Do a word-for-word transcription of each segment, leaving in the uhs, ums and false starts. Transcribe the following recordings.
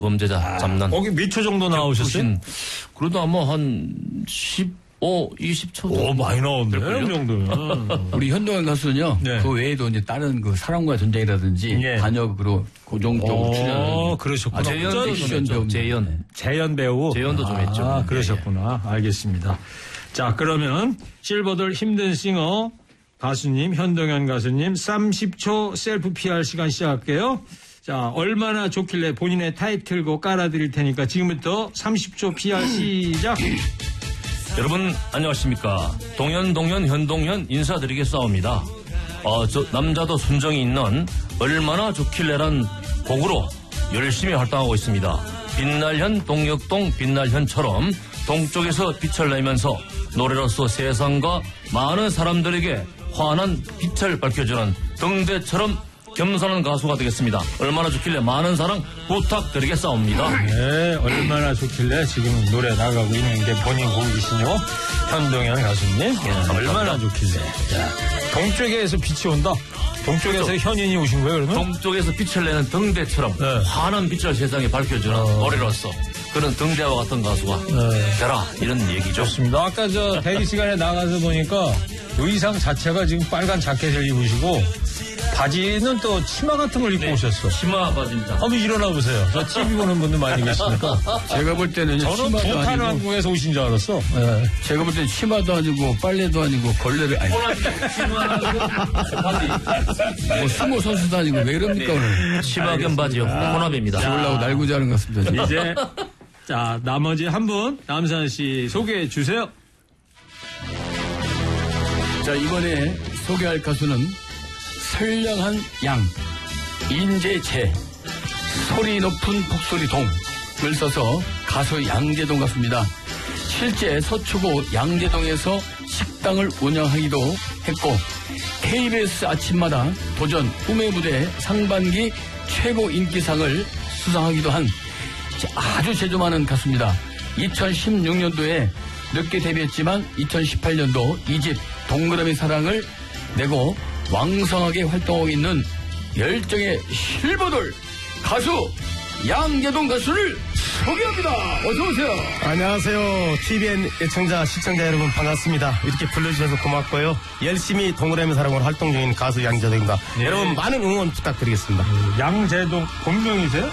범죄자 잡는. 거기 몇 초 정도 나오셨어요? 그래도 아마 한 십오, 이십 초 정도. 오, 많이 나오네. 그 정도면. 우리 현동현 가수는요. 네. 그 외에도 이제 다른 그 사랑과 전쟁이라든지 예. 단역으로 고정적으로 출연하는. 어, 그러셨구나. 아, 재연도 좀 액션 했죠. 배우. 재연. 재연 배우. 재연도 좀 했죠. 아, 그러셨구나. 알겠습니다. 자, 그러면 실버들 힘든 싱어 가수님, 현동현 가수님 삼십 초 셀프 피알 시간 시작할게요. 자, 얼마나 좋길래 본인의 타이틀곡 깔아드릴 테니까 지금부터 삼십 초 피알 시작. 여러분 안녕하십니까. 동현 동현 현동현 인사드리겠사옵니다. 어, 저 남자도 순정이 있는 얼마나 좋길래란 곡으로 열심히 활동하고 있습니다. 빛날현 동역동 빛날현처럼 동쪽에서 빛을 내면서 노래로서 세상과 많은 사람들에게 환한 빛을 밝혀주는 등대처럼 겸손한 가수가 되겠습니다. 얼마나 좋길래 많은 사랑 부탁드리겠사옵니다. 네, 얼마나 좋길래 지금 노래 나가고 있는 게 본인 곡이시뇨? 현동현 가수님. 네, 얼마나 좋길래. 자, 동쪽에서 빛이 온다. 동쪽에서 동쪽. 현인이 오신 거예요, 그러면? 동쪽에서 빛을 내는 등대처럼 네. 환한 빛을 세상에 밝혀주는 어. 노래로서 그런 등대와 같은 가수가 네. 되라 이런 얘기죠. 좋습니다. 아까 저 대기 시간에 나가서 보니까 의상 자체가 지금 빨간 자켓을 입으시고 바지는 또 치마 같은 걸 입고 네. 오셨어. 치마 바지입니다. 한번 일어나 보세요. 저 티비 보는 분들 많이 계시니까. 제가 볼 때는 저는 치마도 부탄 아니고 항공에서 오신 줄 알았어. 네. 제가 볼 때는 치마도 아니고 빨래도 아니고 걸레를 아니 뭐 수모 선수도 아니고 왜 이럽니까 오늘. 치마 겸 바지요. 혼합입니다. 지울라고 날고자 하는 것 같습니다. 이제 자 나머지 한 분 남산 씨 소개해 주세요. 자, 이번에 소개할 가수는 선량한 양, 인재재, 소리 높은 폭소리 동을 써서 가수 양재동 가수입니다. 실제 서초구 양재동에서 식당을 운영하기도 했고 케이비에스 아침마다 도전 꿈의 무대 상반기 최고 인기상을 수상하기도 한 아주 재주 많은 가수입니다. 이천십육 년도에 늦게 데뷔했지만 이천십팔 년도 이 집 동그라미 사랑을 내고 왕성하게 활동하고 있는 열정의 실버돌 가수 양재동 가수를 소개합니다. 어서 오세요. 안녕하세요. 티비엔 애청자, 시청자 여러분 반갑습니다. 이렇게 불러주셔서 고맙고요. 열심히 동그라미 사랑으로 활동 중인 가수 양재동입니다. 네. 여러분 많은 응원 부탁드리겠습니다. 양재동 본명이세요?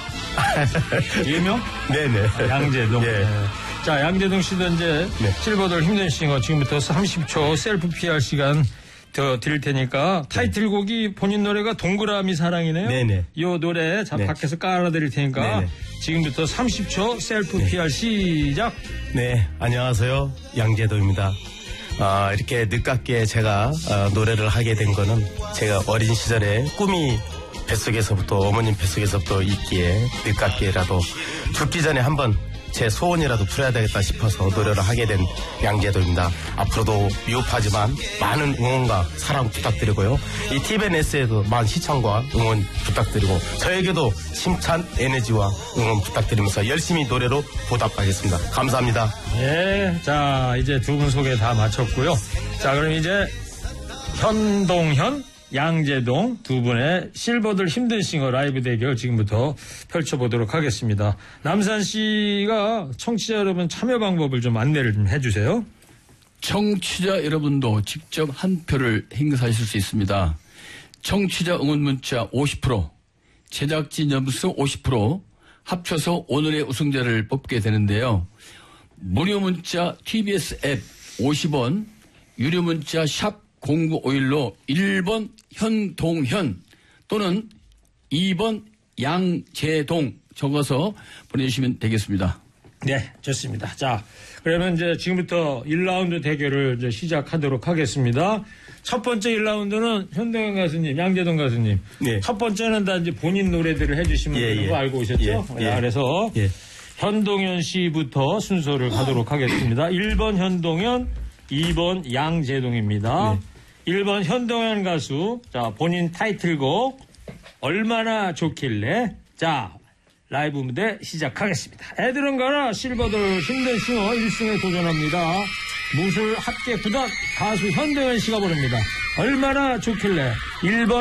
예명? 네네. 아, 양재동. 예. 네. 자, 양재동 씨도 이제 네. 실버돌 힘든 싱어 지금부터 삼십 초 셀프 피알 시간 더 드릴 테니까 타이틀곡이 본인 노래가 동그라미 사랑이네요. 네네. 이 노래 자 네. 밖에서 깔아 드릴 테니까 네네. 지금부터 삼십 초 셀프 피알 시작. 네, 안녕하세요. 양재동입니다. 아, 이렇게 늦깎게 제가 아, 노래를 하게 된 거는 제가 어린 시절에 꿈이 뱃속에서부터 어머님 뱃속에서부터 있기에 늦깎게라도 죽기 전에 한번 제 소원이라도 풀어야 되겠다 싶어서 노래를 하게 된 양재동입니다. 앞으로도 미흡하지만 많은 응원과 사랑 부탁드리고요. 이 티비엔에스에도 많은 시청과 응원 부탁드리고 저에게도 힘찬 에너지와 응원 부탁드리면서 열심히 노래로 보답하겠습니다. 감사합니다. 네, 자 이제 두 분 소개 다 마쳤고요. 자 그럼 이제 현동현, 양재동 두 분의 실버들 힘든 싱어 라이브 대결 지금부터 펼쳐보도록 하겠습니다. 남산 씨가 청취자 여러분 참여 방법을 좀 안내를 좀 해주세요. 청취자 여러분도 직접 한 표를 행사하실 수 있습니다. 청취자 응원 문자 오십 퍼센트, 제작진 점수 오십 퍼센트 합쳐서 오늘의 우승자를 뽑게 되는데요. 무료 문자 티비에스 앱 오십 원, 유료 문자 샵 공구오일로 일 번 현동현 또는 이 번 양재동 적어서 보내주시면 되겠습니다. 네, 좋습니다. 자, 그러면 이제 지금부터 일 라운드 대결을 이제 시작하도록 하겠습니다. 첫 번째 일 라운드는 현동현 가수님, 양재동 가수님. 네. 첫 번째는 다 이제 본인 노래들을 해주시면 예, 되는 예. 거 알고 오셨죠? 예, 예. 자, 그래서 예. 현동현 씨부터 순서를 가도록 하겠습니다. 일 번 현동현, 이 번 양재동입니다. 네. 일 번 현동현 가수, 자, 본인 타이틀곡, 얼마나 좋길래, 자, 라이브 무대 시작하겠습니다. 애들은 가라, 실버들 힘든 싱어 일 승에 도전합니다. 무술 합계 구단 가수 현동현 씨가 부릅니다. 얼마나 좋길래, 일 번